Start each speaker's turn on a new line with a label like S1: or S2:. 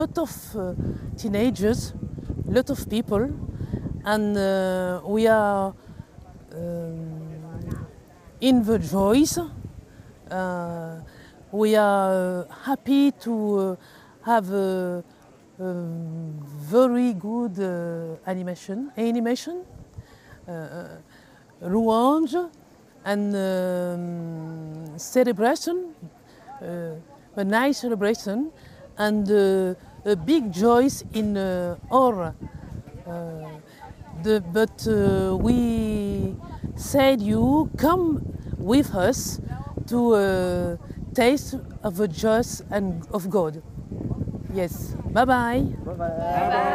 S1: lot of teenagers, lot of people, and we are in the joys. We are happy to have a very good animation, louange, and celebration, a nice celebration, and a big joy in our. But we said you come with us to taste of the joy and of God. Yes. Bye bye.
S2: Bye bye.